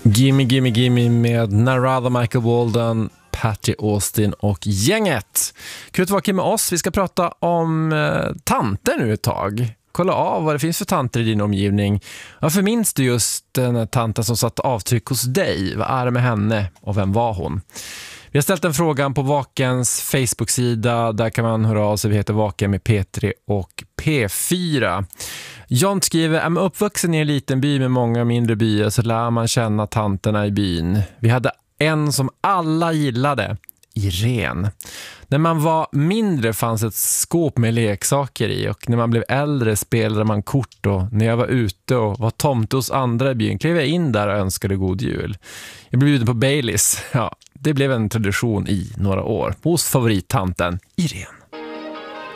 Gimme Gimme Gimme med Narada, Michael Walden, Patty Austin och gänget. Kul att vara med oss. Vi ska prata om tanter nu ett tag. Kolla av vad det finns för tanter i din omgivning. Varför minns du just den här tanten som satt avtryck hos dig? Vad är det med henne och vem var hon? Vi har ställt en frågan på Vakens Facebook-sida. Där kan man höra av sig. Vi heter Vaken med P3 och P4. John skriver, är man uppvuxen i en liten by med många mindre byar så lär man känna tanterna i byn. Vi hade en som alla gillade, Irene. När man var mindre fanns ett skåp med leksaker i och när man blev äldre spelade man kort och när jag var ute och var tomte hos andra i byn klev jag in där och önskade god jul. Jag blev bjuden på Baileys. Ja, det blev en tradition i några år hos favorittanten Irene.